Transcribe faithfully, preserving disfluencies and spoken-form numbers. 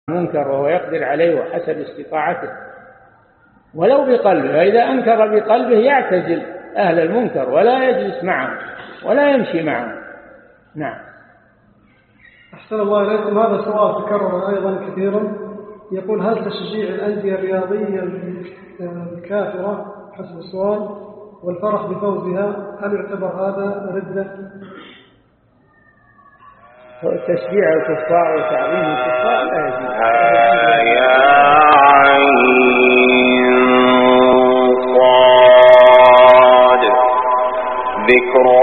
منكر وهو يقدر عليه وحسب استطاعته ولو بقلبه. فإذا أنكر بقلبه يعتزل أهل المنكر ولا يجلس معهم ولا يمشي معهم. نعم. أحسن الله إليكم. هذا سؤال تكرر أيضا كثيرا، يقول: هل تشجيع الأندية الرياضية الكافرة حسب السؤال والفرح بفوزها هل يعتبر هذا ردة؟ تشجيع الكفار وتعظيم